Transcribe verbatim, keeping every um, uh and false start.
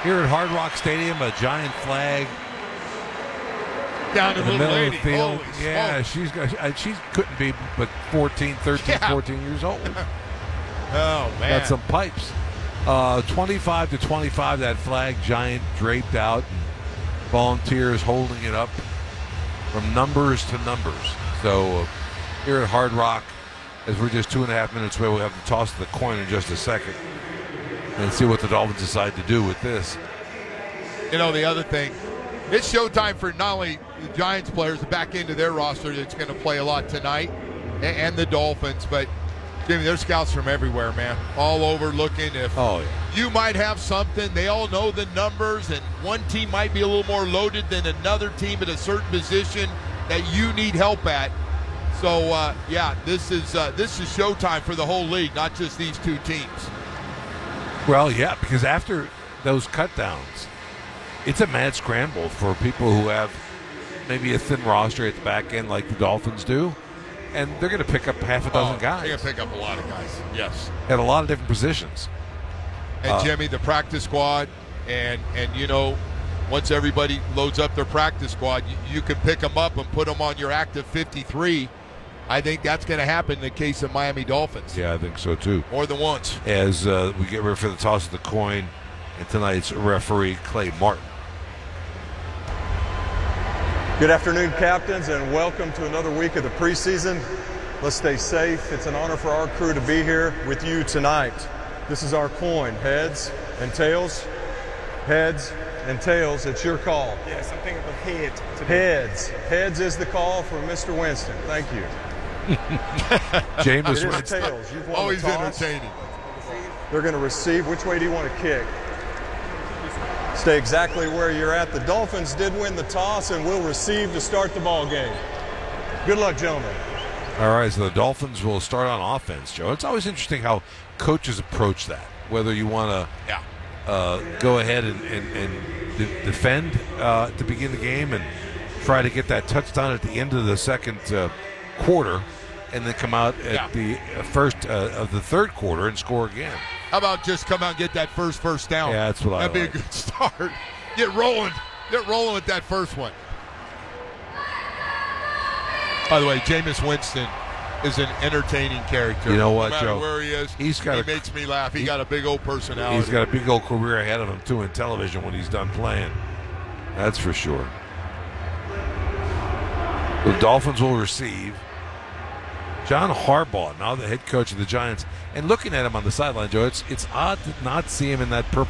Here at Hard Rock Stadium, a giant flag Down in to the little middle lady. of the field. Holy Yeah, smoke. she's got. uh, She couldn't be but fourteen, thirteen, Yeah. fourteen years old. Oh, man. Got some pipes. Uh, twenty-five to twenty-five, that flag giant draped out. Volunteers holding it up from numbers to numbers. So uh, here at Hard Rock, as we're just two and a half minutes away, we'll have the toss of the coin in just a second and see what the Dolphins decide to do with this. You know, the other thing, it's showtime for not only the Giants players back into their roster that's going to play a lot tonight, and, and the Dolphins, but Jimmy, there's scouts from everywhere, man, all over looking. If Oh, yeah. you might have something, they all know the numbers, and one team might be a little more loaded than another team at a certain position that you need help at. So, uh, yeah, this is uh, this is showtime for the whole league, not just these two teams. Well, yeah, because after those cutdowns, it's a mad scramble for people who have maybe a thin roster at the back end like the Dolphins do, and they're going to pick up half a dozen Oh, guys They're going to pick up a lot of guys, yes. at a lot of different positions. And Uh, Jimmy, the practice squad, and and you know, once everybody loads up their practice squad, you, you can pick them up and put them on your active fifty-three. I think that's going to happen in the case of Miami Dolphins. Yeah, I think so too. More than once. As uh, we get ready for the toss of the coin, and tonight's referee, Clay Martin. Good afternoon, captains, and welcome to another week of the preseason. Let's stay safe. It's an honor for our crew to be here with you tonight. This is our coin, heads and tails. Heads and tails, it's your call. Yes, I'm thinking of head. today. Heads. Heads is the call for Mister Winston. Thank you. Jameis It is Winston. tails. You've won Always the toss. entertaining. They're going to receive. Which way do you want to kick? Stay exactly where you're at. The Dolphins did win the toss and will receive to start the ball game. Good luck, gentlemen. All right, so the Dolphins will start on offense, Joe. It's always interesting how coaches approach that, whether you want to Yeah. uh, go ahead and, and, and de- defend uh, to begin the game and try to get that touchdown at the end of the second uh, quarter and then come out at Yeah. the uh, first uh, of the third quarter and score again. How about just come out and get that first first down? Yeah, that's what I That'd like. be a good start. Get rolling. Get rolling with that first one. By the way, Jameis Winston is an entertaining character. You know what, no matter Joe? where he is, He's got he a- makes me laugh. He, he- got a big old personality. He's got a big old career ahead of him, too, in television when he's done playing. That's for sure. The Dolphins will receive. John Harbaugh, now the head coach of the Giants. And looking at him on the sideline, Joe, it's, it's odd to not see him in that purple